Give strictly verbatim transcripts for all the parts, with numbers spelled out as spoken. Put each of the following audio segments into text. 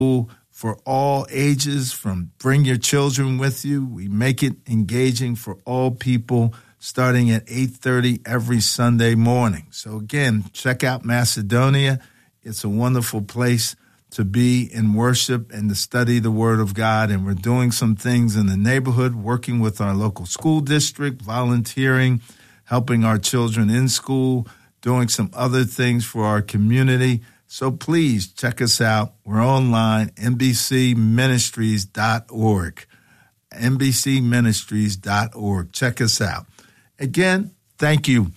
for all ages, from bring your children with you. We make it engaging for all people, starting at eight thirty every Sunday morning. So again, check out Macedonia. It's a wonderful place to be in worship and to study the Word of God. And we're doing some things in the neighborhood, working with our local school district, volunteering, helping our children in school, doing some other things for our community. So please check us out. We're online, N B C ministries dot org, N B C ministries dot org. Check us out. Again, thank you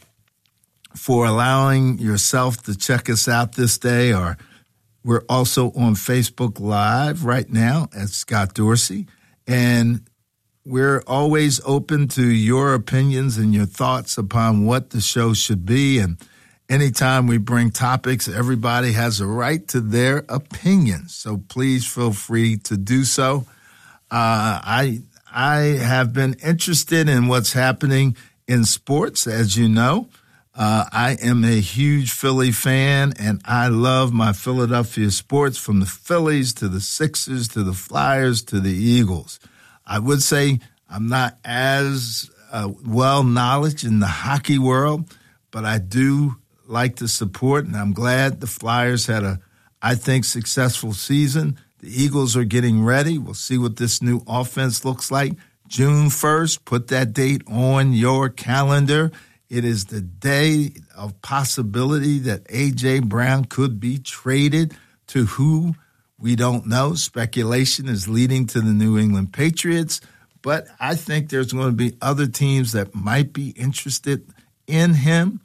for allowing yourself to check us out this day. Or we're also on Facebook Live right now at Scott Dorsey, and we're always open to your opinions and your thoughts upon what the show should be. And anytime we bring topics, everybody has a right to their opinion. So please feel free to do so. Uh, I I have been interested in what's happening in sports, as you know. Uh, I am a huge Philly fan, and I love my Philadelphia sports, from the Phillies to the Sixers to the Flyers to the Eagles. I would say I'm not as uh, well knowledge in the hockey world, but I do like to support, and I'm glad the Flyers had a, I think, successful season. The Eagles are getting ready. We'll see what this new offense looks like. June first, put that date on your calendar. It is the day of possibility that A J. Brown could be traded to who we don't know. Speculation is leading to the New England Patriots, but I think there's going to be other teams that might be interested in him,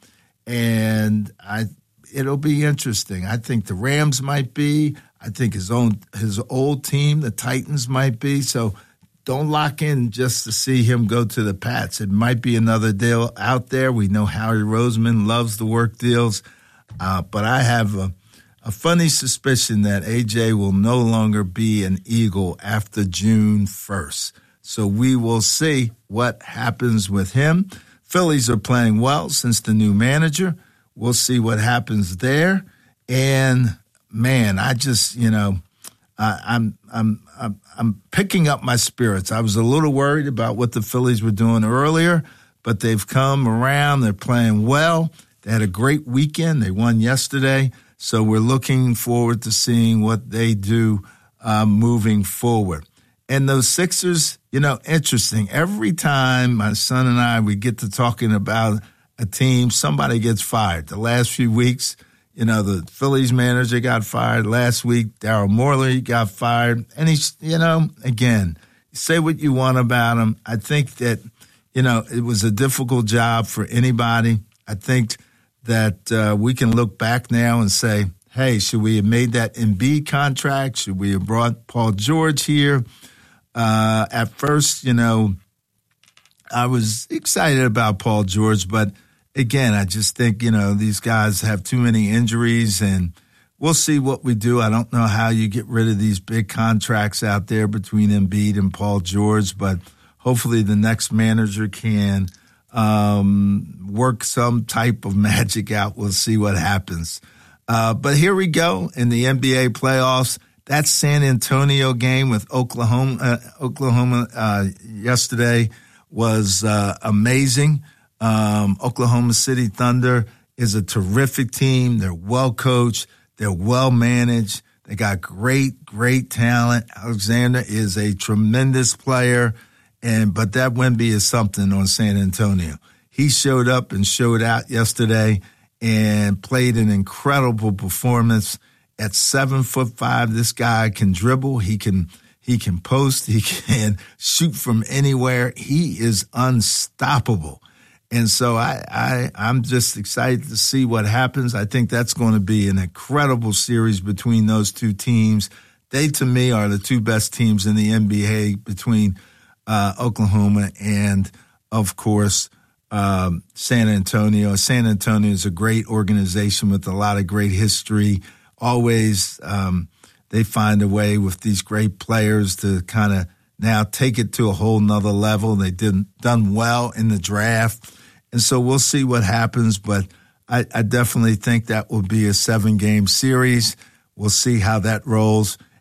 and I it'll be interesting. I think the Rams might be. I think his own his old team, the Titans, might be. So don't lock in just to see him go to the Pats. It might be another deal out there. We know Howie Roseman loves to work deals, uh, but I have a, a funny suspicion that A J will no longer be an Eagle after June first. So we will see what happens with him. Phillies are playing well since the new manager. We'll see what happens there. And, man, I just, you know, Uh, I'm I'm I'm I'm picking up my spirits. I was a little worried about what the Phillies were doing earlier, but they've come around. They're playing well. They had a great weekend. They won yesterday, so we're looking forward to seeing what they do uh, moving forward. And those Sixers, you know, interesting. Every time my son and I we get to talking about a team, somebody gets fired. The last few weeks, you know, the Phillies manager got fired last week. Daryl Morey got fired. And he's, you know, again, say what you want about him. I think that, you know, it was a difficult job for anybody. I think that uh, we can look back now and say, hey, should we have made that Embiid contract? Should we have brought Paul George here? Uh, at first, you know, I was excited about Paul George, but again, I just think, you know, these guys have too many injuries, and we'll see what we do. I don't know how you get rid of these big contracts out there between Embiid and Paul George, but hopefully the next manager can um, work some type of magic out. We'll see what happens. Uh, but here we go in the N B A playoffs. That San Antonio game with Oklahoma, uh, Oklahoma uh, yesterday was uh, amazing. Um, Oklahoma City Thunder is a terrific team. They're well coached. They're well managed. They got great, great talent. Alexander is a tremendous player, and but that Wemby is something on San Antonio. He showed up and showed out yesterday and played an incredible performance. At seven foot five, this guy can dribble. He can he can post. He can shoot from anywhere. He is unstoppable. And so I, I, I'm just excited to see what happens. I think that's going to be an incredible series between those two teams. They, to me, are the two best teams in the N B A between uh, Oklahoma and, of course, um, San Antonio. San Antonio is a great organization with a lot of great history. Always um, they find a way with these great players to kind of now take it to a whole nother level. They did done well in the draft. And so we'll see what happens, but I, I definitely think that will be a seven-game series. We'll see how that rolls.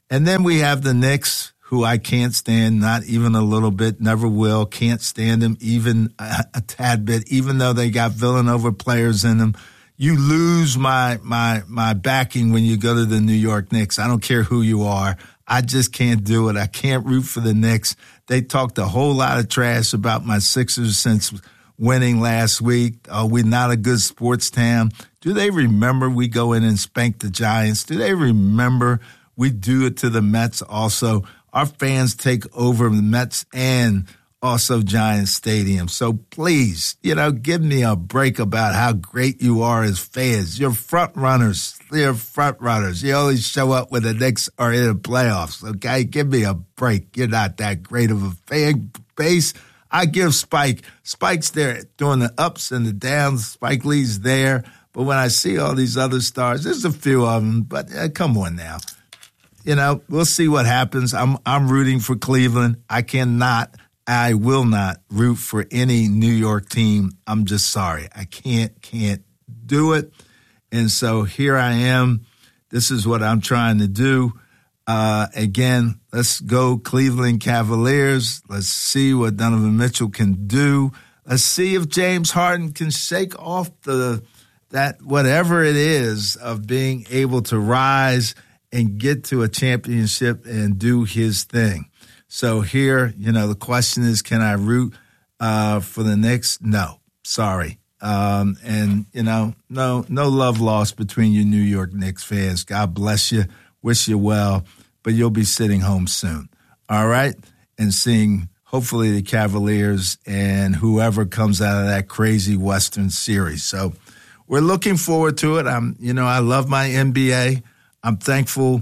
And then we have the Knicks, who I can't stand, not even a little bit, never will, can't stand them even a, a tad bit, even though they got Villanova players in them. You lose my my my backing when you go to the New York Knicks. I don't care who you are. I just can't do it. I can't root for the Knicks. They talked a whole lot of trash about my Sixers since winning last week. Oh, we're not a good sports town. Do they remember we go in and spank the Giants? Do they remember we do it to the Mets also? Our fans take over the Mets and also Giants Stadium. So please, you know, give me a break about how great you are as fans. You're front runners. You're front runners. You always show up when the Knicks are in the playoffs, okay? Give me a break. You're not that great of a fan base. I give Spike. Spike's there doing the ups and the downs. Spike Lee's there. But when I see all these other stars, there's a few of them, but uh, come on now. You know, we'll see what happens. I'm I'm rooting for Cleveland. I cannot, I will not root for any New York team. I'm just sorry. I can't, can't do it. And so here I am. This is what I'm trying to do. Uh, again, let's go Cleveland Cavaliers. Let's see what Donovan Mitchell can do. Let's see if James Harden can shake off the that whatever it is of being able to rise and get to a championship and do his thing. So here, you know, the question is, can I root uh, for the Knicks? No, sorry. Um, and, you know, no no love lost between you New York Knicks fans. God bless you. Wish you well. But you'll be sitting home soon. All right? And seeing hopefully the Cavaliers and whoever comes out of that crazy Western series. So we're looking forward to it. I'm, you know, I love my N B A. I'm thankful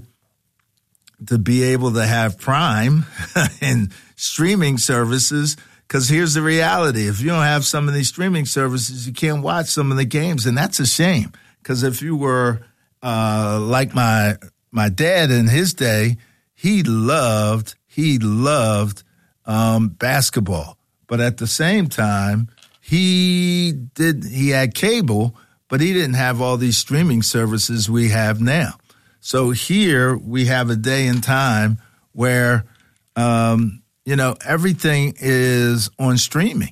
to be able to have Prime and streaming services, because here's the reality. If you don't have some of these streaming services, you can't watch some of the games, and that's a shame, because if you were uh, like my my dad in his day, he loved, he loved um, basketball. But at the same time, he did he had cable, but he didn't have all these streaming services we have now. So here we have a day and time where, um, you know, everything is on streaming.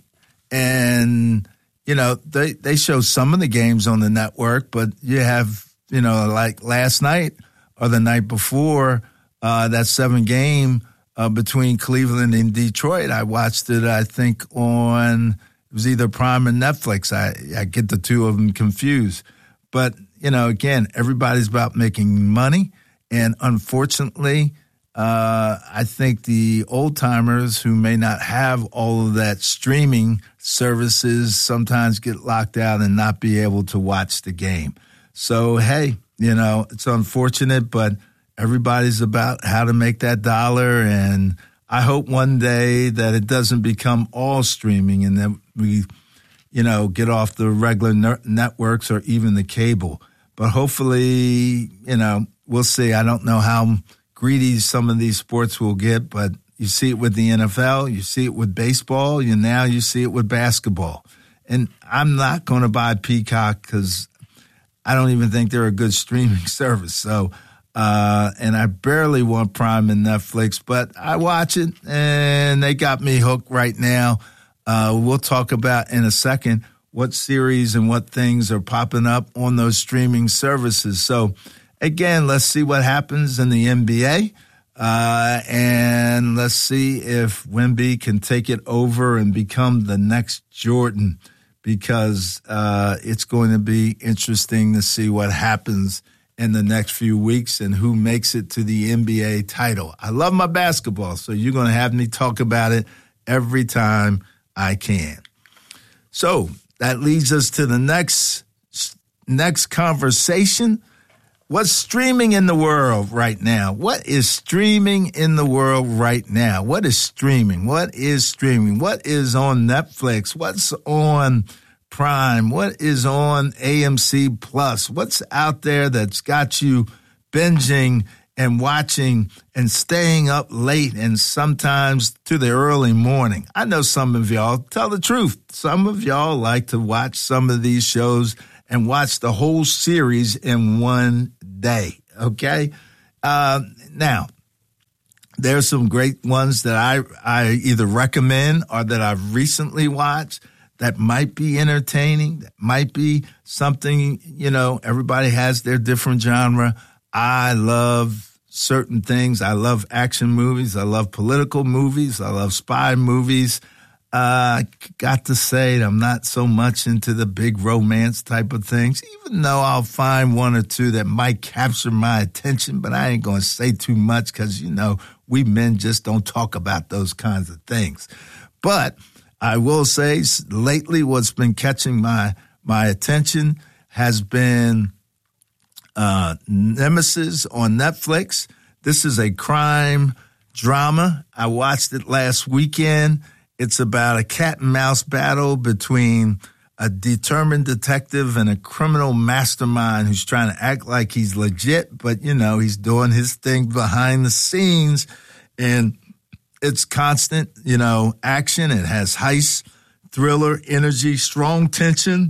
And, you know, they, they show some of the games on the network, but you have, you know, like last night or the night before, uh, that seven game uh, between Cleveland and Detroit, I watched it, I think, on, it was either Prime or Netflix. I, I get the two of them confused. But, you know, again, everybody's about making money. And unfortunately, uh, I think the old timers who may not have all of that streaming services sometimes get locked out and not be able to watch the game. So, hey, you know, it's unfortunate, but everybody's about how to make that dollar. And I hope one day that it doesn't become all streaming and that we, you know, get off the regular ner- networks or even the cable. But hopefully, you know, we'll see. I don't know how greedy some of these sports will get, but you see it with the N F L, you see it with baseball, and now you see it with basketball. And I'm not going to buy Peacock because I don't even think they're a good streaming service. So, uh, and I barely want Prime and Netflix, but I watch it, and they got me hooked right now. Uh, we'll talk about in a second what series and what things are popping up on those streaming services. So, again, let's see what happens in the N B A, uh, and let's see if Wemby can take it over and become the next Jordan, because uh, it's going to be interesting to see what happens in the next few weeks and who makes it to the N B A title. I love my basketball, so you're going to have me talk about it every time I can. So that leads us to the next next conversation. What's streaming in the world right now? What is streaming in the world right now? What is streaming? What is streaming? What is on Netflix? What's on Prime? What is on A M C Plus? What's out there that's got you binging and watching and staying up late and sometimes to the early morning? I know some of y'all, tell the truth, some of y'all like to watch some of these shows and watch the whole series in one day, okay? Uh, now, there's some great ones that I, I either recommend or that I've recently watched that might be entertaining, that might be something, you know, everybody has their different genre. I love certain things. I love action movies. I love political movies. I love spy movies. Uh, I got to say, I'm not so much into the big romance type of things, even though I'll find one or two that might capture my attention, but I ain't going to say too much because, you know, we men just don't talk about those kinds of things. But I will say lately what's been catching my, my attention has been uh, Nemesis on Netflix. This is a crime drama. I watched it last weekend. It's about a cat and mouse battle between a determined detective and a criminal mastermind who's trying to act like he's legit, but, you know, he's doing his thing behind the scenes. And it's constant, you know, action. It has heist, thriller, energy, strong tension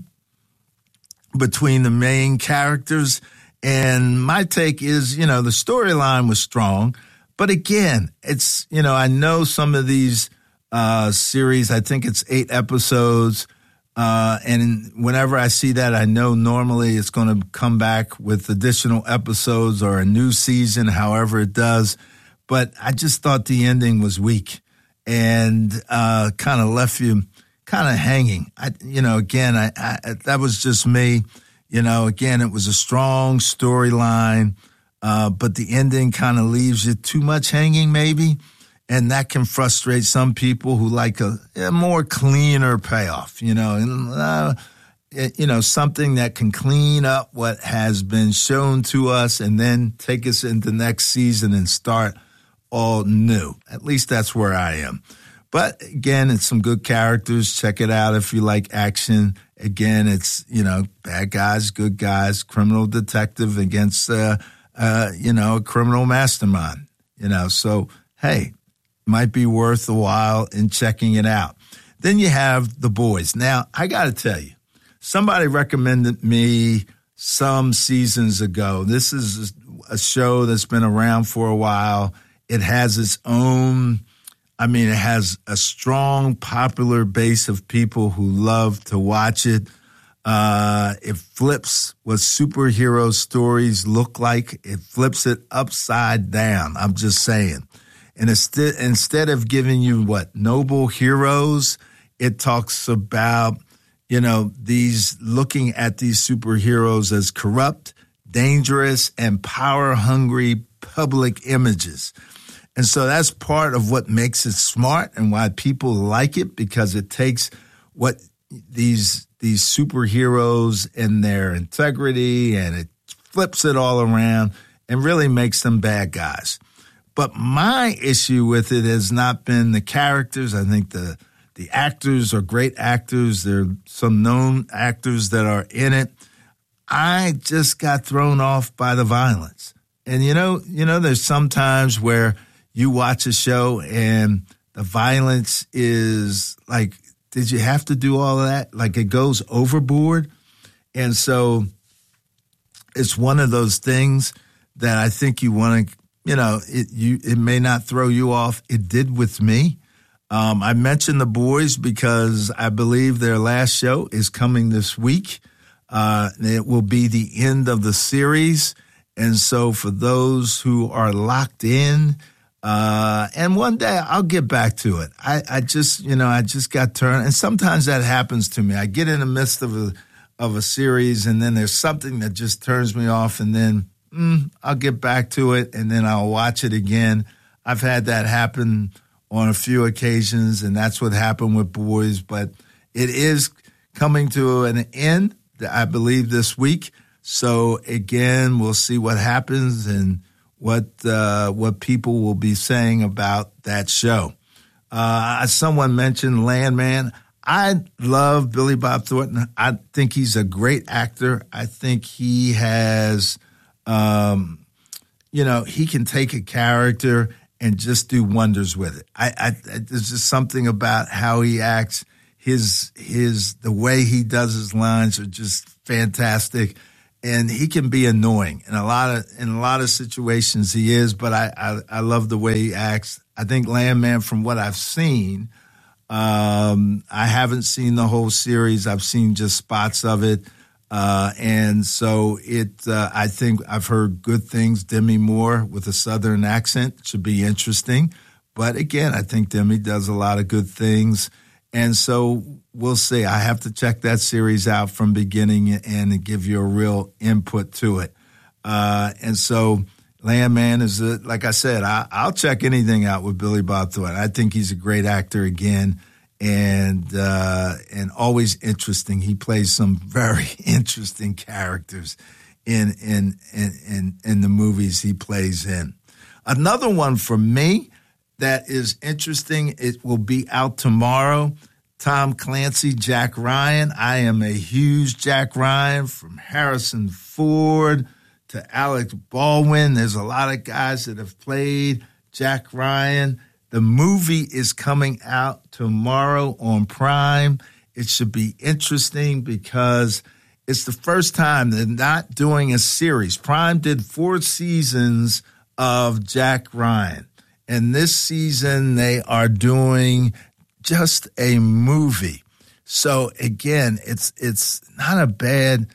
between the main characters. And my take is, you know, the storyline was strong. But again, it's, you know, I know some of these Uh, series. I think it's eight episodes. Uh, and whenever I see that, I know normally it's going to come back with additional episodes or a new season, however it does. But I just thought the ending was weak and uh, kind of left you kind of hanging. I, you know, again, I, I, that was just me. You know, again, it was a strong storyline, uh, but the ending kind of leaves you too much hanging maybe. And that can frustrate some people who like a, a more cleaner payoff, you know, and, uh, you know, something that can clean up what has been shown to us and then take us into next season and start all new. At least that's where I am. But again, it's some good characters. Check it out if you like action. Again, it's, you know, bad guys, good guys, criminal detective against, uh, uh, you know, a criminal mastermind, you know, so, hey, might be worth a while in checking it out. Then you have The Boys. Now, I got to tell you, somebody recommended me some seasons ago. This is a show that's been around for a while. It has its own, I mean, it has a strong, popular base of people who love to watch it. Uh, it flips what superhero stories look like. It flips it upside down. I'm just saying. And instead, instead of giving you what noble heroes, it talks about, you know, these looking at these superheroes as corrupt, dangerous, and power-hungry public images. And so that's part of what makes it smart and why people like it, because it takes what these these superheroes and their integrity and it flips it all around and really makes them bad guys. But my issue with it has not been the characters. I think the the actors are great actors. There are some known actors that are in it. I just got thrown off by the violence. And, you know, you know, there's some times where you watch a show and the violence is like, did you have to do all of that? Like it goes overboard. And so it's one of those things that I think you want to, you know, it you it may not throw you off. It did with me. Um, I mentioned The Boys because I believe their last show is coming this week. Uh, it will be the end of the series. And so for those who are locked in, uh, and one day I'll get back to it. I, I just, you know, I just got turned. And sometimes that happens to me. I get in the midst of a, of a series and then there's something that just turns me off and then Mm, I'll get back to it, and then I'll watch it again. I've had that happen on a few occasions, and that's what happened with Boys. But it is coming to an end, I believe, this week. So, again, we'll see what happens and what uh, what people will be saying about that show. Uh, someone mentioned Landman. I love Billy Bob Thornton. I think he's a great actor. I think he has... Um, you know, he can take a character and just do wonders with it. I, I, there's just something about how he acts. His, his, the way he does his lines are just fantastic. and he can be annoying in a lot of in a lot of situations. He is, but I I, I love the way he acts. I think Landman, from what I've seen, um, I haven't seen the whole series. I've seen just spots of it, uh, and so it. Uh, I think I've heard good things. Demi Moore with a Southern accent should be interesting. But again, I think Demi does a lot of good things. And so we'll see. I have to check that series out from beginning and give you a real input to it. Uh, and so Landman is, a, like I said, I, I'll check anything out with Billy Bob Thornton. I think he's a great actor again, and uh, and always interesting. He plays some very interesting characters in in in in, in the movies he plays in. Another one for me that is interesting, it will be out tomorrow. Tom Clancy, Jack Ryan. I am a huge Jack Ryan, from Harrison Ford to Alec Baldwin. There's a lot of guys that have played Jack Ryan. The movie is coming out tomorrow on Prime. It should be interesting because it's the first time they're not doing a series. Prime did four seasons of Jack Ryan. And this season, they are doing just a movie. So, again, it's it's not a bad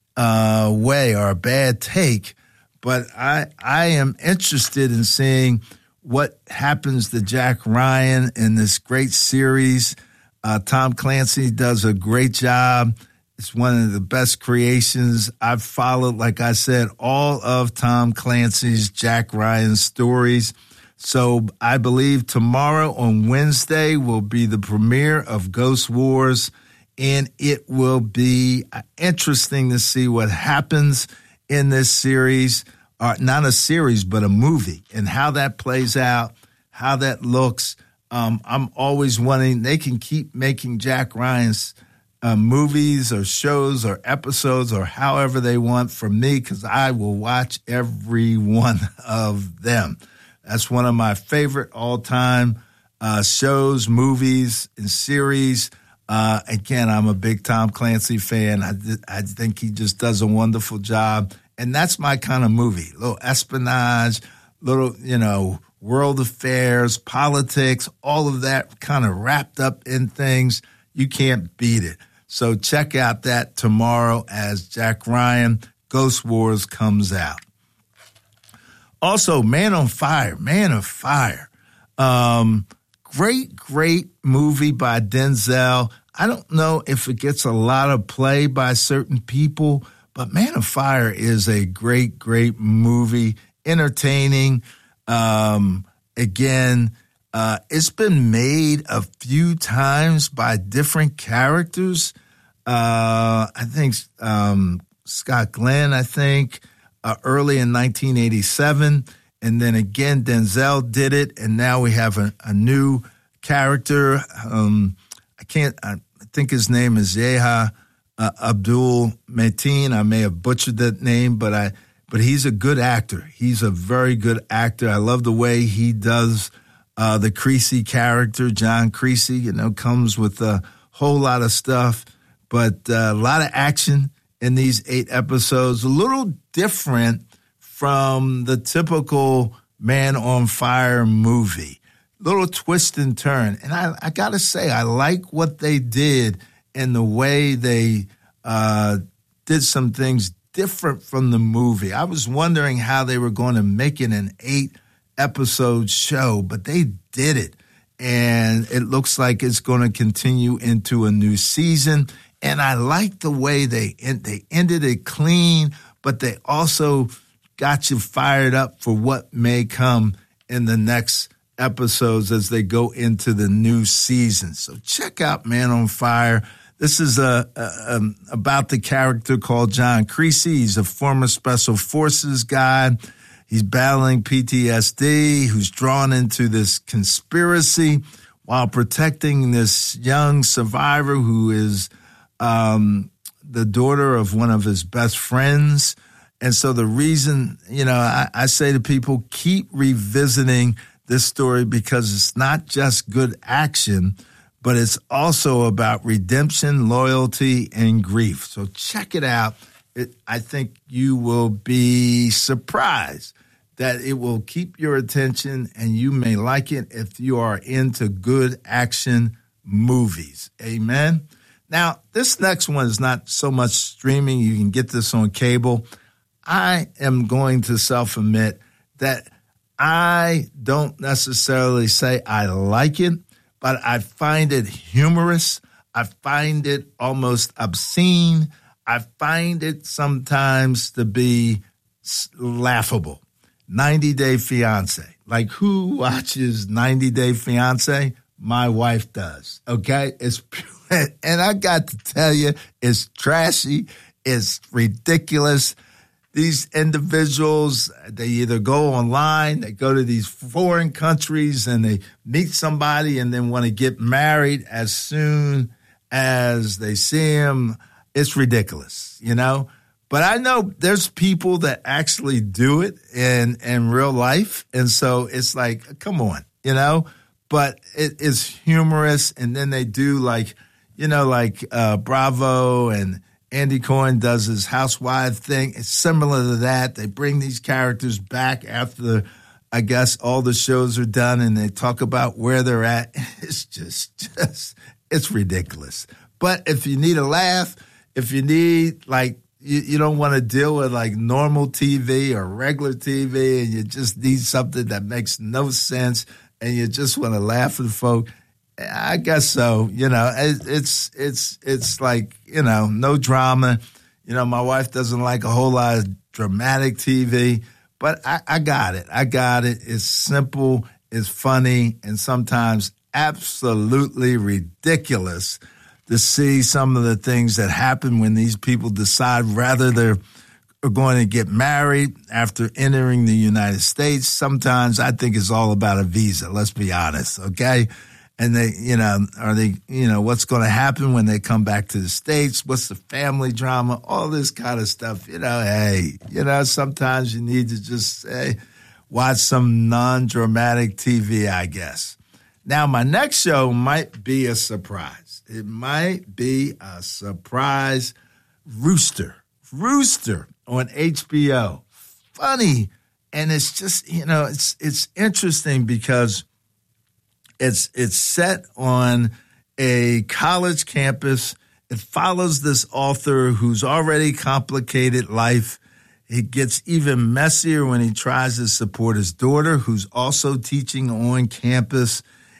uh, way or a bad take, but I I am interested in seeing what happens to Jack Ryan in this great series. Uh, Tom Clancy does a great job. It's one of the best creations. I've followed, like I said, all of Tom Clancy's Jack Ryan stories. So I believe tomorrow on Wednesday will be the premiere of Ghost Wars, and it will be interesting to see what happens in this series, or not a series, but a movie, and how that plays out, how that looks. Um, I'm always wanting, they can keep making Jack Ryan's uh, movies or shows or episodes or however they want for me, because I will watch every one of them. That's one of my favorite all-time uh, shows, movies, and series. Uh, again, I'm a big Tom Clancy fan. I, th- I think he just does a wonderful job. And that's my kind of movie. A little espionage, little, you know, world affairs, politics, all of that kind of wrapped up in things. You can't beat it. So check out that tomorrow as Jack Ryan, Ghost Wars comes out. Also, Man on Fire, Man of Fire. Um, great, great movie by Denzel. I don't know if it gets a lot of play by certain people, but Man of Fire is a great, great movie, entertaining. Um, again, uh, it's been made a few times by different characters. Uh, I think um, Scott Glenn, I think, Uh, early in nineteen eighty-seven, and then again Denzel did it, and now we have a, a new character. Um, I can't. I think his name is Yeha uh, Abdul Mateen. I may have butchered that name, but I. But he's a good actor. He's a very good actor. I love the way he does uh, the Creasy character, John Creasy. You know, comes with a whole lot of stuff, but uh, a lot of action in these eight episodes, a little different from the typical Man on Fire movie. Little twist and turn. And I, I got to say, I like what they did in the way they uh, did some things different from the movie. I was wondering how they were going to make it an eight-episode show, but they did it. And it looks like it's going to continue into a new season. And I like the way they end, they ended it clean, but they also got you fired up for what may come in the next episodes as they go into the new season. So check out Man on Fire. This is a, a, um, about the character called John Creasy. He's a former Special Forces guy. He's battling P T S D, who's drawn into this conspiracy while protecting this young survivor who is Um, the daughter of one of his best friends. And so the reason, you know, I, I say to people, keep revisiting this story because it's not just good action, but it's also about redemption, loyalty, and grief. So check it out. it, I think you will be surprised that it will keep your attention, and you may like it if you are into good action movies. Amen? Now, this next one is not so much streaming. You can get this on cable. I am going to self-admit that I don't necessarily say I like it, but I find it humorous. I find it almost obscene. I find it sometimes to be laughable. ninety Day Fiancé. Like, who watches ninety Day Fiancé? My wife does, okay? It's and I got to tell you, it's trashy. It's ridiculous. These individuals, they either go online, they go to these foreign countries, and they meet somebody and then want to get married as soon as they see him. It's ridiculous, you know? But I know there's people that actually do it in, in real life. And so it's like, come on, you know? But it is humorous. And then they do like, you know, like uh, Bravo and Andy Cohen does his housewife thing. It's similar to that. They bring these characters back after, I guess, all the shows are done, and they talk about where they're at. It's just, just, it's ridiculous. But if you need a laugh, if you need, like, you, you don't want to deal with, like, normal T V or regular T V, and you just need something that makes no sense, and you just want to laugh at folk, I guess so. You know, it, it's it's it's like, you know, no drama. You know, my wife doesn't like a whole lot of dramatic T V, but I, I got it. I got it. It's simple, it's funny, and sometimes absolutely ridiculous to see some of the things that happen when these people decide rather they're going to get married after entering the United States. Sometimes I think it's all about a visa, let's be honest, okay? And they, you know, are they, you know, what's going to happen when they come back to the States? What's the family drama? All this kind of stuff. You know, hey, you know, sometimes you need to just say, watch some non-dramatic T V, I guess. Now, my next show might be a surprise. It might be a surprise. Rooster. Rooster on H B O. Funny. And it's just, you know, it's it's interesting because It's it's set on a college campus. It follows this author who's already complicated life. It gets even messier when he tries to support his daughter, who's also teaching on campus.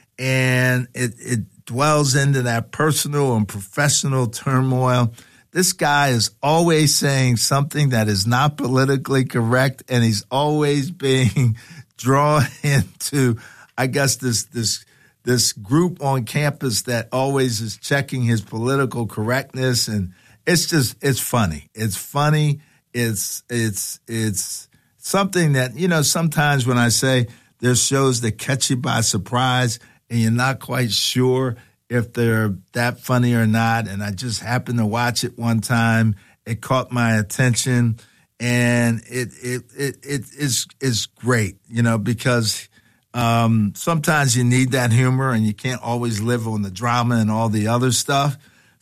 And it, it dwells into that personal and professional turmoil. This guy is always saying something that is not politically correct, and he's always being drawn into, I guess, this this this group on campus that always is checking his political correctness, and it's just it's funny. It's funny. It's it's it's something that, you know, sometimes when I say there's shows that catch you by surprise and you're not quite sure if they're that funny or not, and I just happened to watch it one time. It caught my attention, and it it it it is is great, you know, because Um, sometimes you need that humor, and you can't always live on the drama and all the other stuff.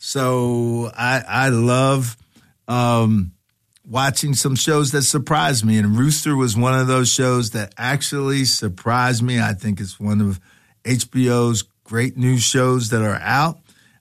So I, I love um, watching some shows that surprise me. And Rooster was one of those shows that actually surprised me. I think it's one of H B O's great new shows that are out.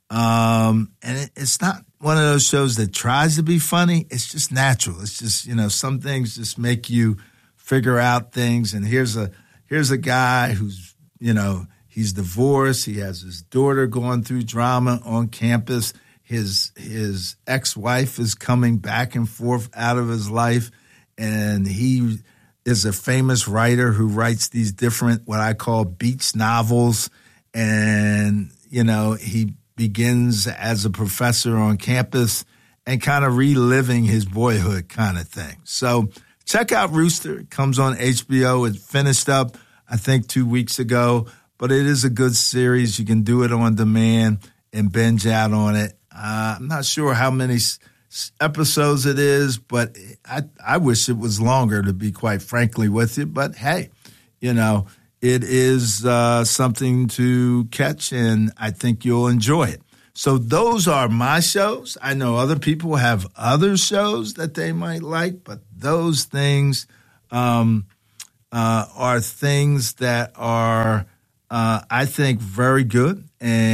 Um, and it, it's not one of those shows that tries to be funny. It's just natural. It's just, you know, some things just make you figure out things. And here's a Here's a guy who's, you know, he's divorced. He has his daughter going through drama on campus. His his ex-wife is coming back and forth out of his life. And he is a famous writer who writes these different, what I call beach novels. And, you know, he begins as a professor on campus and kind of reliving his boyhood kind of thing. So check out Rooster. It comes on H B O. It finished up, I think, two weeks ago, but it is a good series. You can do it on demand and binge out on it. Uh, I'm not sure how many s- episodes it is, but I, I wish it was longer, to be quite frankly with you. But hey, you know, it is uh, something to catch, and I think you'll enjoy it. So those are my shows. I know other people have other shows that they might like, but those things um, uh, are things that are, uh, I think, very good.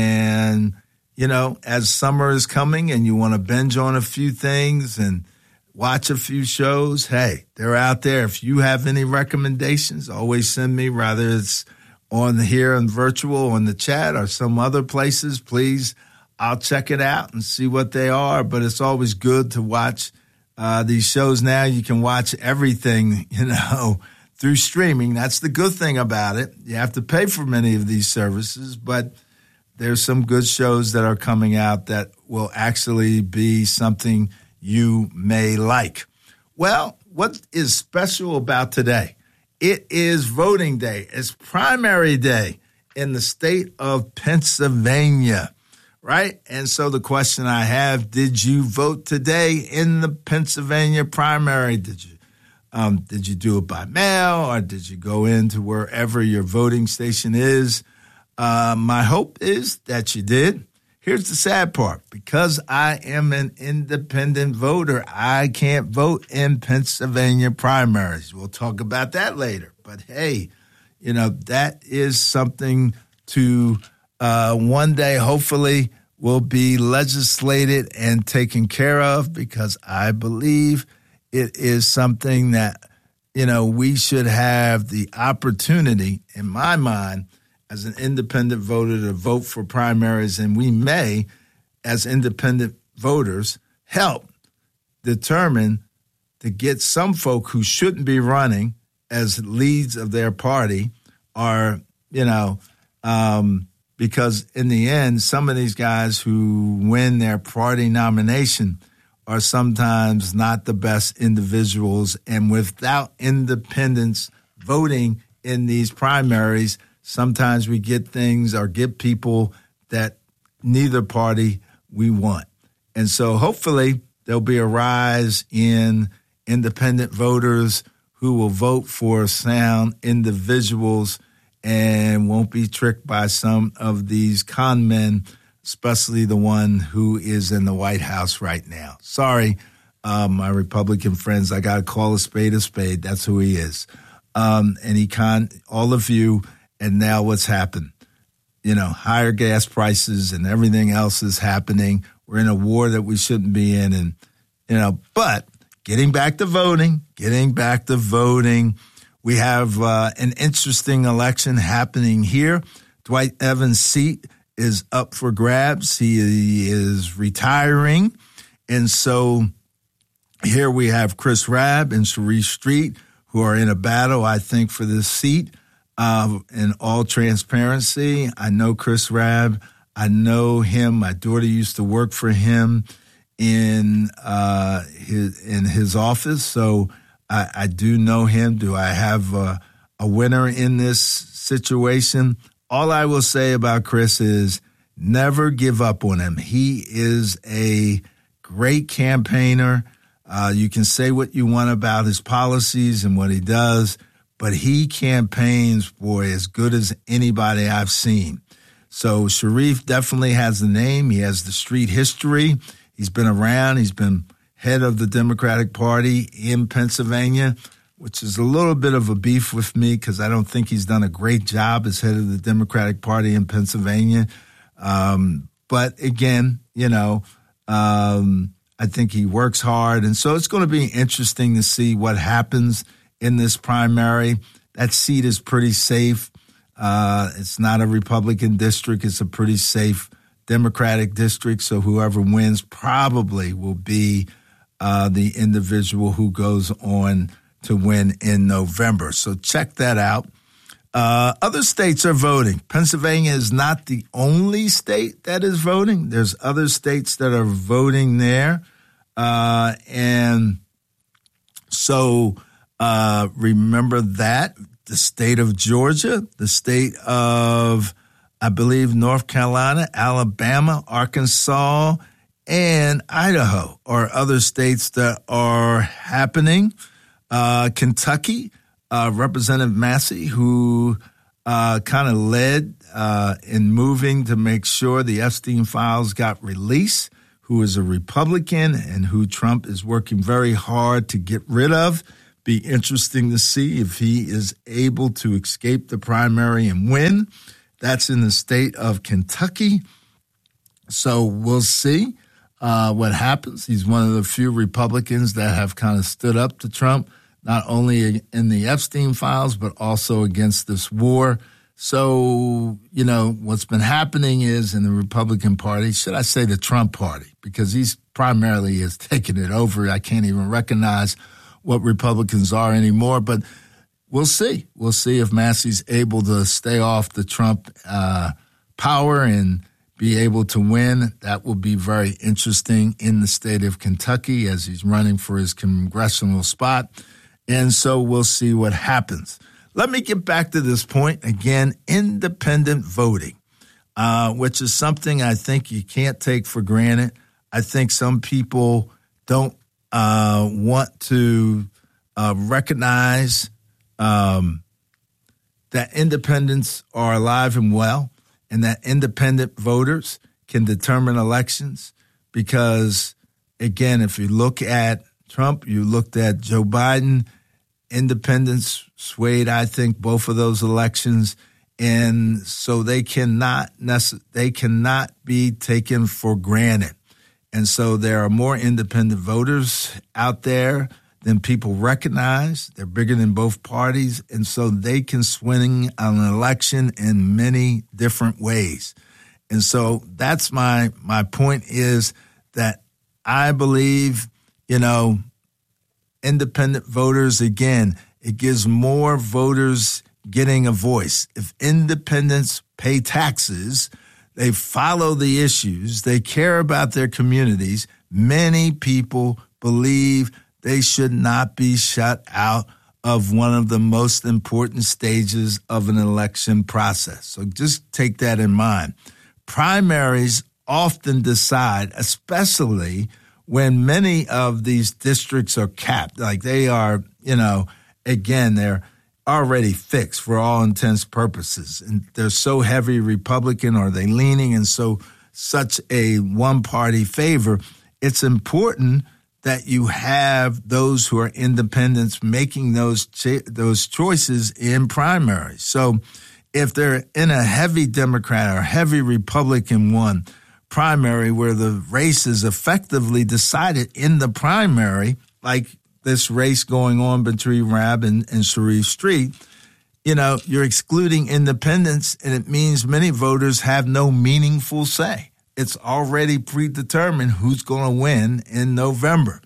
And, you know, as summer is coming and you want to binge on a few things and watch a few shows, hey, they're out there. If you have any recommendations, always send me, whether it's on here and virtual, on the chat, or some other places, please. I'll check it out and see what they are, but it's always good to watch uh, these shows now. You can watch everything, you know, through streaming. That's the good thing about it. You have to pay for many of these services, but there's some good shows that are coming out that will actually be something you may like. Well, what is special about today? It is voting day. It's primary day in the state of Pennsylvania. Right? And so the question I have, did you vote today in the Pennsylvania primary? Did you um, did you do it by mail, or did you go into wherever your voting station is? Uh, my hope is that you did. Here's the sad part. Because I am an independent voter, I can't vote in Pennsylvania primaries. We'll talk about that later. But hey, you know, that is something to Uh, one day, hopefully, will be legislated and taken care of, because I believe it is something that, you know, we should have the opportunity, in my mind, as an independent voter to vote for primaries. And we may, as independent voters, help determine to get some folk who shouldn't be running as leads of their party, or, you know, um, because in the end, some of these guys who win their party nomination are sometimes not the best individuals. And without independents voting in these primaries, sometimes we get things or get people that neither party we want. And so hopefully there'll be a rise in independent voters who will vote for sound individuals and won't be tricked by some of these con men, especially the one who is in the White House right now. Sorry, uh, my Republican friends, I got to call a spade a spade. That's who he is. Um, and he conned all of you, and now what's happened? You know, higher gas prices and everything else is happening. We're in a war that we shouldn't be in. And, you know, but getting back to voting, getting back to voting, we have uh, an interesting election happening here. Dwight Evans' seat is up for grabs. He is retiring. And so here we have Chris Rabb and Sharif Street, who are in a battle, I think, for this seat. Uh, in all transparency, I know Chris Rabb. I know him. My daughter used to work for him in uh, his in his office. So I, I do know him. Do I have a, a winner in this situation? All I will say about Chris is never give up on him. He is a great campaigner. Uh, you can say what you want about his policies and what he does, but he campaigns, boy, as good as anybody I've seen. So Sharif definitely has the name. He has the street history. He's been around. He's been head of the Democratic Party in Pennsylvania, which is a little bit of a beef with me because I don't think he's done a great job as head of the Democratic Party in Pennsylvania. Um, but again, you know, um, I think he works hard. And so it's going to be interesting to see what happens in this primary. That seat is pretty safe. Uh, it's not a Republican district. It's a pretty safe Democratic district. So whoever wins probably will be uh, the individual who goes on to win in November. So check that out. Uh, other states are voting. Pennsylvania is not the only state that is voting. There's other states that are voting there. Uh, and so uh, remember that. The state of Georgia, the state of, I believe, North Carolina, Alabama, Arkansas, and Idaho are other states that are happening. Uh, Kentucky, uh, Representative Massey, who uh, uh, kind of led uh, in moving to make sure the Epstein files got released, who is a Republican and who Trump is working very hard to get rid of. Be interesting to see if he is able to escape the primary and win. That's in the state of Kentucky. So we'll see uh, what happens. He's one of the few Republicans that have kind of stood up to Trump, not only in the Epstein files, but also against this war. So, you know, what's been happening is in the Republican Party, should I say the Trump Party, because he's primarily has taken it over. I can't even recognize what Republicans are anymore, but we'll see. We'll see if Massey's able to stay off the Trump uh, power and be able to win. That will be very interesting in the state of Kentucky as he's running for his congressional spot. And so we'll see what happens. Let me get back to this point again, independent voting, uh, which is something I think you can't take for granted. I think some people don't uh, want to uh, recognize um, that independents are alive and well and that independent voters can determine elections because, again, if you look at Trump, you looked at Joe Biden, independents swayed, I think, both of those elections, and so they cannot necess- they cannot be taken for granted. And so there are more independent voters out there than people recognize. They're bigger than both parties, and so they can swing an election in many different ways. And so that's my my point is that I believe, you know, independent voters, again, it gives more voters getting a voice. If independents pay taxes, they follow the issues, they care about their communities, many people believe they should not be shut out of one of the most important stages of an election process. So just take that in mind. Primaries often decide, especially when many of these districts are capped, like they are, you know, again, they're already fixed for all intents purposes. And they're so heavy Republican, or they leaning in so such a one-party favor, it's important that you have those who are independents making those cho- those choices in primaries. So if they're in a heavy Democrat or heavy Republican one primary where the race is effectively decided in the primary, like this race going on between Rabb and, and Sharif Street, you know, you're excluding independents, and it means many voters have no meaningful say. It's already predetermined who's going to win in November.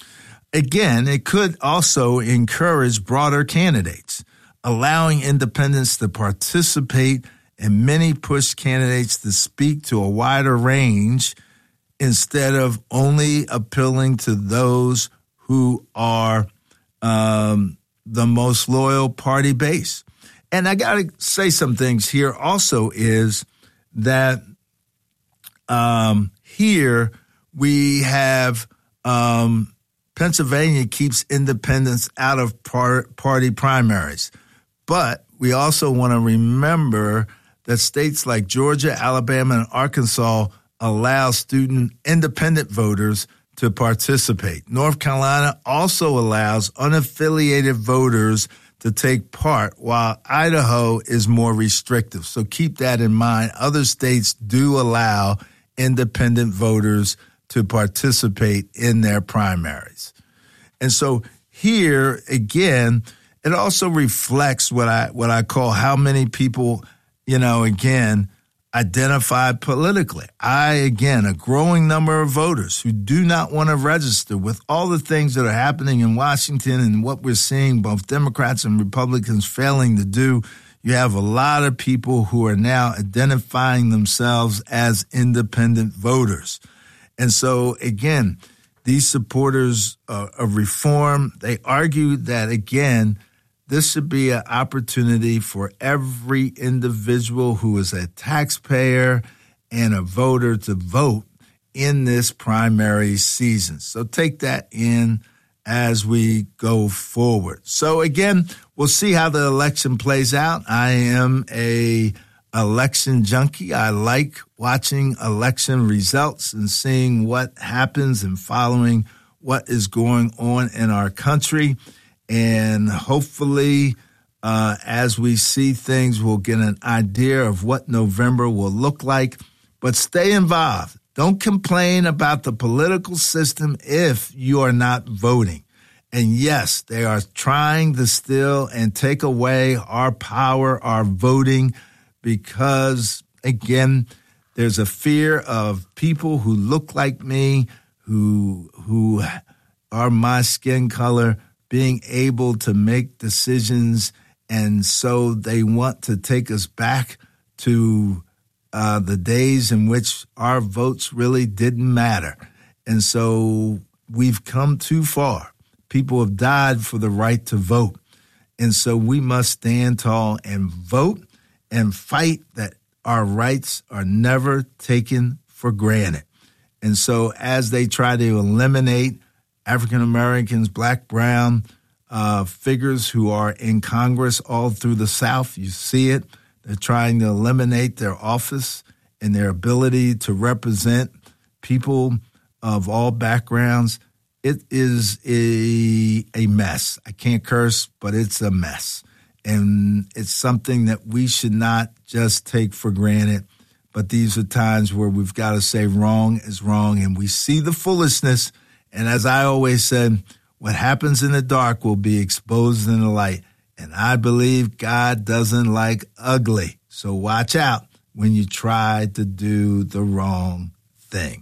Again, it could also encourage broader candidates, allowing independents to participate, and many push candidates to speak to a wider range instead of only appealing to those who are um, the most loyal party base. And I got to say some things here also is that um, here we have um, Pennsylvania keeps independents out of par- party primaries. But we also want to remember that states like Georgia, Alabama, and Arkansas allow student independent voters to participate. North Carolina also allows unaffiliated voters to take part, while Idaho is more restrictive. So keep that in mind. Other states do allow independent voters to participate in their primaries. And so here, again, it also reflects what I what I call how many people, you know, again, identify politically. I, again, a growing number of voters who do not want to register with all the things that are happening in Washington and what we're seeing both Democrats and Republicans failing to do. You have a lot of people who are now identifying themselves as independent voters. And so, again, these supporters uh, of reform, they argue that, again, this should be an opportunity for every individual who is a taxpayer and a voter to vote in this primary season. So take that in as we go forward. So again, we'll see how the election plays out. I am a election junkie. I like watching election results and seeing what happens and following what is going on in our country. And hopefully, uh, as we see things, we'll get an idea of what November will look like. But stay involved. Don't complain about the political system if you are not voting. And yes, they are trying to steal and take away our power, our voting, because, again, there's a fear of people who look like me, who who are my skin color, being able to make decisions. And so they want to take us back to uh, the days in which our votes really didn't matter. And so we've come too far. People have died for the right to vote. And so we must stand tall and vote and fight that our rights are never taken for granted. And so as they try to eliminate African Americans, black, brown uh, figures who are in Congress all through the South, you see it. They're trying to eliminate their office and their ability to represent people of all backgrounds. It is a a mess. I can't curse, but it's a mess. And it's something that we should not just take for granted. But these are times where we've got to say wrong is wrong, and we see the foolishness. And as I always said, what happens in the dark will be exposed in the light. And I believe God doesn't like ugly. So watch out when you try to do the wrong thing.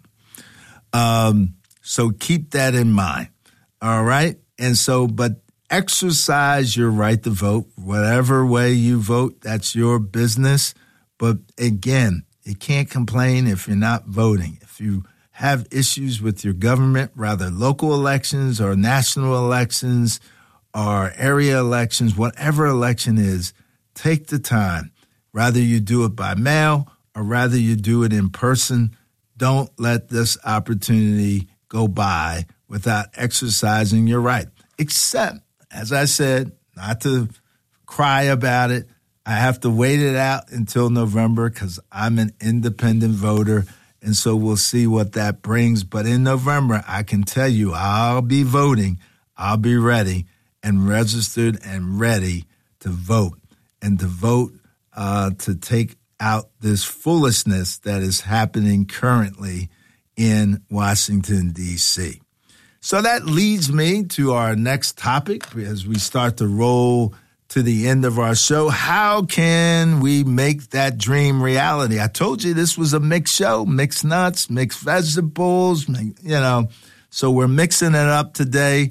Um, so keep that in mind. All right. And so, but exercise your right to vote. Whatever way you vote, that's your business. But again, you can't complain if you're not voting. If you have issues with your government, rather local elections or national elections or area elections, whatever election is, take the time. Rather you do it by mail or rather you do it in person. Don't let this opportunity go by without exercising your right. Except, as I said, not to cry about it. I have to wait it out until November because I'm an independent voter, and so we'll see what that brings. But in November, I can tell you I'll be voting. I'll be ready and registered and ready to vote and to vote uh, to take out this foolishness that is happening currently in Washington, D C So that leads me to our next topic as we start to roll to the end of our show. How can we make that dream reality? I told you this was a mixed show, mixed nuts, mixed vegetables, you know, so we're mixing it up today.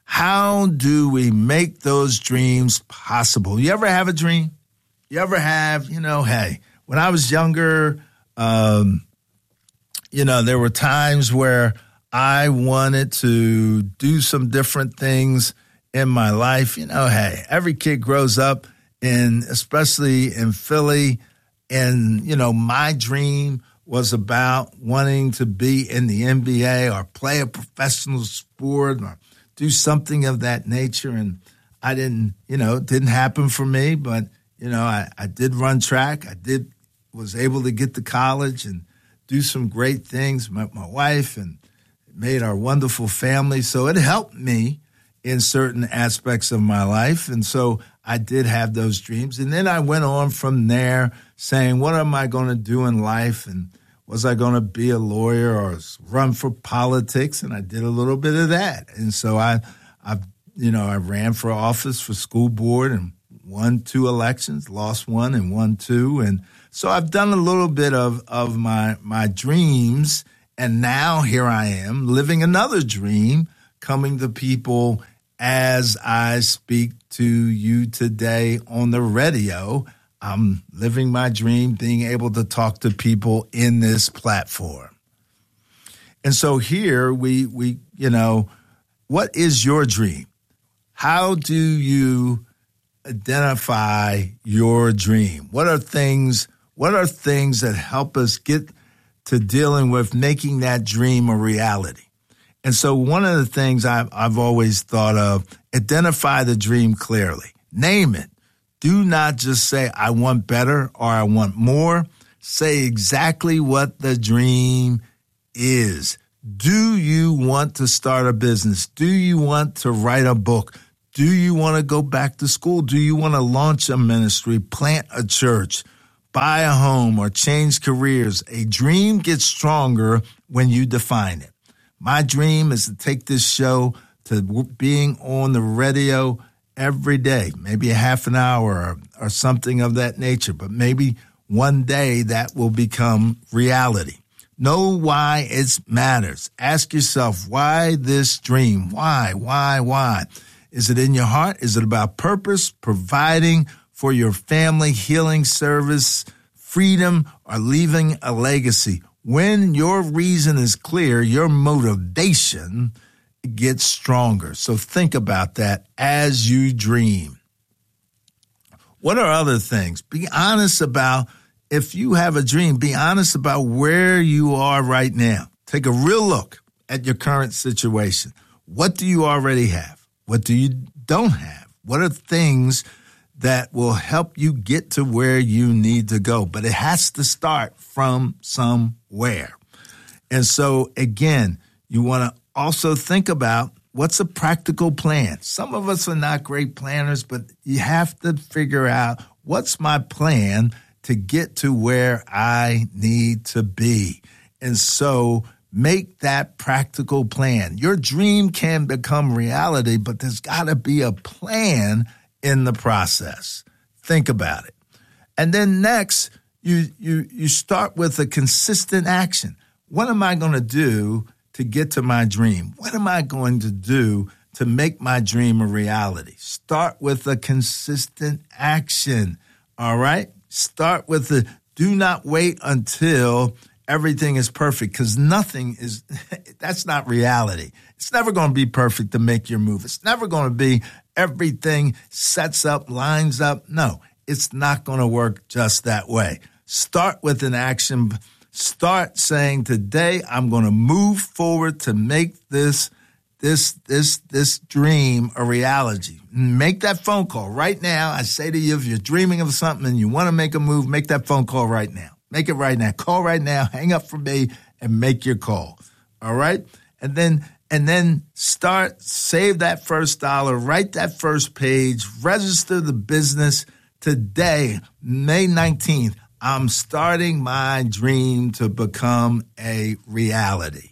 How do we make those dreams possible? You ever have a dream? You ever have, you know, hey, when I was younger, um, you know, there were times where I wanted to do some different things in my life. You know, hey, every kid grows up, and especially in Philly, and, you know, my dream was about wanting to be in the N B A or play a professional sport or do something of that nature. And I didn't, you know, it didn't happen for me, but, you know, I, I did run track. I did, was able to get to college and do some great things, met my wife and made our wonderful family. So it helped me in certain aspects of my life. And so I did have those dreams. And then I went on from there saying, what am I going to do in life? And was I going to be a lawyer or run for politics? And I did a little bit of that. And so I, I, you know, I ran for office for school board and won two elections, lost one and won two. And so I've done a little bit of, of my, my dreams. And now here I am living another dream, coming to people as I speak to you today on the radio. I'm living my dream, being able to talk to people in this platform. And so here we, we, you know, what is your dream? How do you identify your dream? What are things, what are things that help us get to dealing with making that dream a reality? And so one of the things I've, I've always thought of, identify the dream clearly. Name it. Do not just say, I want better or I want more. Say exactly what the dream is. Do you want to start a business? Do you want to write a book? Do you want to go back to school? Do you want to launch a ministry, plant a church, buy a home, or change careers? A dream gets stronger when you define it. My dream is to take this show to being on the radio every day, maybe a half an hour or, or something of that nature, but maybe one day that will become reality. Know why it matters. Ask yourself, why this dream? Why, why, why? Is it in your heart? Is it about purpose, providing for your family, healing service, freedom, or leaving a legacy? When your reason is clear, your motivation gets stronger. So think about that as you dream. What are other things? Be honest about, if you have a dream, be honest about where you are right now. Take a real look at your current situation. What do you already have? What do you don't have? What are things that will help you get to where you need to go? But it has to start from somewhere. And so, again, you want to also think about, what's a practical plan? Some of us are not great planners, but you have to figure out, what's my plan to get to where I need to be? And so make that practical plan. Your dream can become reality, but there's got to be a plan in the process. Think about it. And then next, you you you start with a consistent action. What am I going to do to get to my dream? What am I going to do to make my dream a reality? Start with a consistent action, all right? Start with the, do not wait until everything is perfect, because nothing is, that's not reality. It's never going to be perfect to make your move. It's never going to be everything sets up, lines up. No, it's not going to work just that way. Start with an action. Start saying, today I'm going to move forward to make this this this this dream a reality. Make that phone call right now. I say to you, if you're dreaming of something and you want to make a move, make that phone call right now. Make it right now. Call right now. Hang up from me and make your call. All right? And then and then start, save that first dollar, write that first page, register the business today, May nineteenth. I'm starting my dream to become a reality.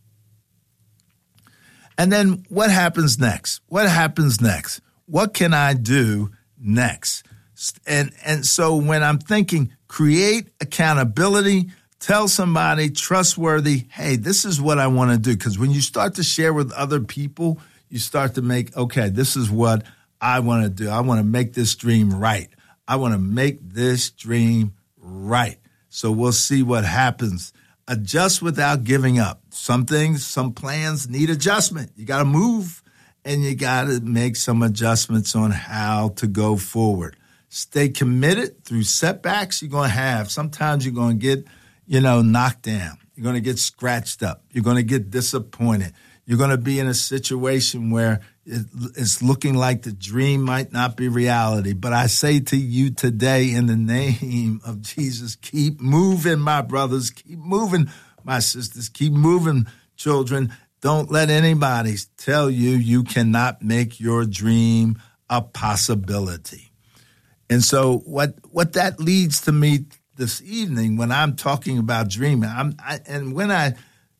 And then what happens next? What happens next? What can I do next? And and so when I'm thinking, create accountability, tell somebody trustworthy, hey, this is what I want to do. Because when you start to share with other people, you start to make, okay, this is what I want to do. I want to make this dream right. I want to make this dream right. So we'll see what happens. Adjust without giving up. Some things, some plans need adjustment. You got to move and you got to make some adjustments on how to go forward. Stay committed through setbacks you're going to have. Sometimes you're going to get, you know, knocked down. You're going to get scratched up. You're going to get disappointed. You're going to be in a situation where it's looking like the dream might not be reality. But I say to you today, in the name of Jesus, keep moving, my brothers. Keep moving, my sisters. Keep moving, children. Don't let anybody tell you you cannot make your dream a possibility. And so what what that leads to me this evening when I'm talking about dreaming, I'm, I, and when I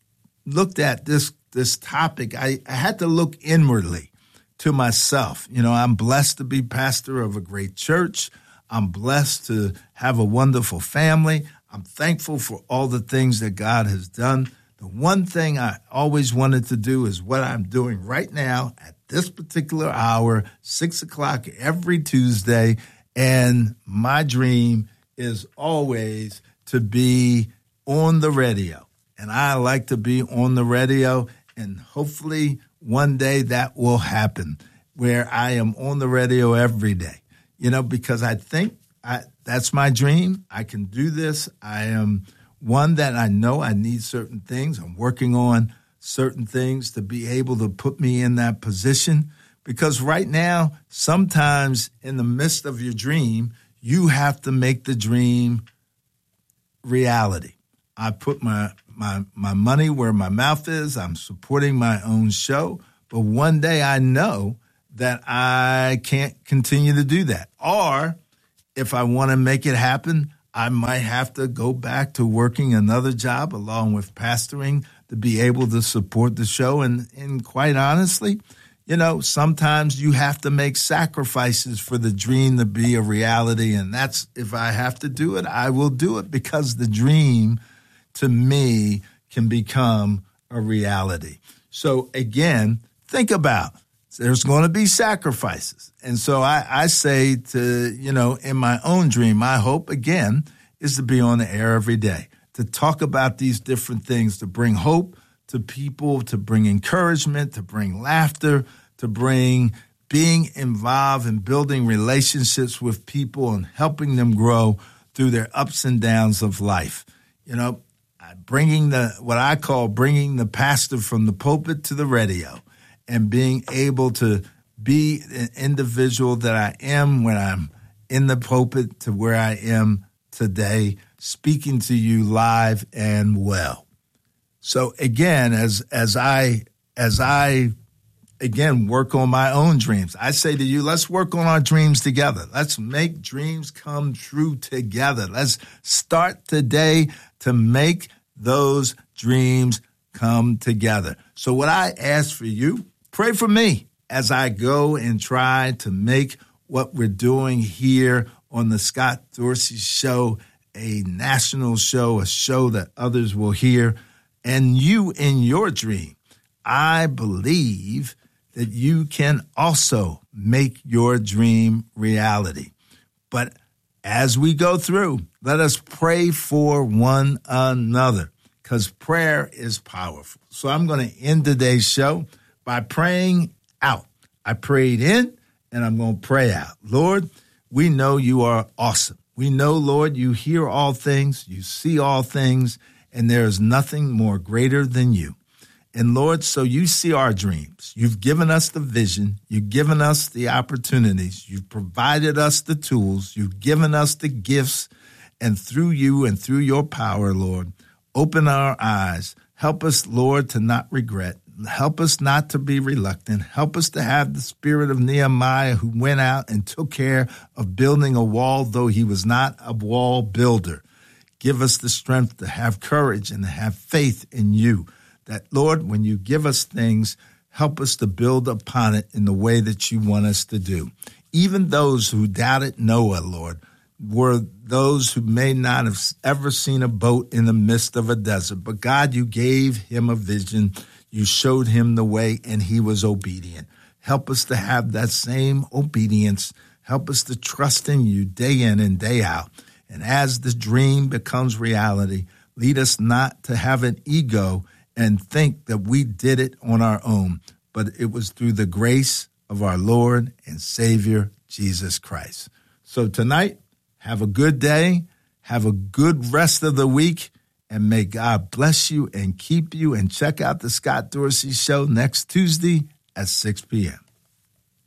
looked at this this topic, I, I had to look inwardly to myself. You know, I'm blessed to be pastor of a great church. I'm blessed to have a wonderful family. I'm thankful for all the things that God has done. The one thing I always wanted to do is what I'm doing right now at this particular hour, six o'clock every Tuesday. And my dream is always to be on the radio. And I like to be on the radio, and hopefully one day that will happen where I am on the radio every day, you know, because I think I, that's my dream. I can do this. I am one that I know I need certain things. I'm working on certain things to be able to put me in that position. Because right now, sometimes in the midst of your dream, you have to make the dream reality. I put my, my, my money where my mouth is. I'm supporting my own show. But one day I know that I can't continue to do that. Or if I want to make it happen, I might have to go back to working another job along with pastoring to be able to support the show. And, and quite honestly, you know, sometimes you have to make sacrifices for the dream to be a reality. And that's, if I have to do it, I will do it, because the dream to me can become a reality. So again, think about, there's going to be sacrifices. And so I, I say to, you know, in my own dream, my hope, again, is to be on the air every day, to talk about these different things, to bring hope to people, to bring encouragement, to bring laughter, to bring being involved in building relationships with people and helping them grow through their ups and downs of life. You know, bringing the, what I call bringing the pastor from the pulpit to the radio, and being able to be an individual that I am when I'm in the pulpit to where I am today, speaking to you live and well. So again, as as I as I again work on my own dreams, I say to you, let's work on our dreams together. Let's make dreams come true together. Let's start today to make those dreams come together. So what I ask for you, pray for me as I go and try to make what we're doing here on the Scott Dorsey Show a national show, a show that others will hear. And you in your dream, I believe that you can also make your dream reality. But as we go through, let us pray for one another, because prayer is powerful. So I'm going to end today's show by praying out. I prayed in, and I'm going to pray out. Lord, we know you are awesome. We know, Lord, you hear all things, you see all things, and there is nothing more greater than you. And Lord, so you see our dreams. You've given us the vision. You've given us the opportunities. You've provided us the tools. You've given us the gifts. And through you and through your power, Lord, open our eyes. Help us, Lord, to not regret. Help us not to be reluctant. Help us to have the spirit of Nehemiah, who went out and took care of building a wall, though he was not a wall builder. Give us the strength to have courage and to have faith in you. That, Lord, when you give us things, help us to build upon it in the way that you want us to do. Even those who doubted Noah, Lord, were those who may not have ever seen a boat in the midst of a desert. But God, you gave him a vision. You showed him the way, and he was obedient. Help us to have that same obedience. Help us to trust in you day in and day out. And as the dream becomes reality, lead us not to have an ego and think that we did it on our own, but it was through the grace of our Lord and Savior, Jesus Christ. So tonight, have a good day, have a good rest of the week, and may God bless you and keep you. And check out the Scott Dorsey Show next Tuesday at six p.m.